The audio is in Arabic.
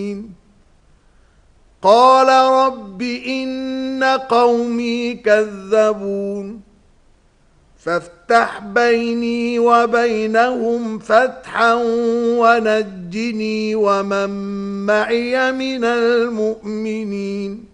قال رب إن قومي كذبون فافتح بيني وبينهم فتحا ونجني ومن معي من المؤمنين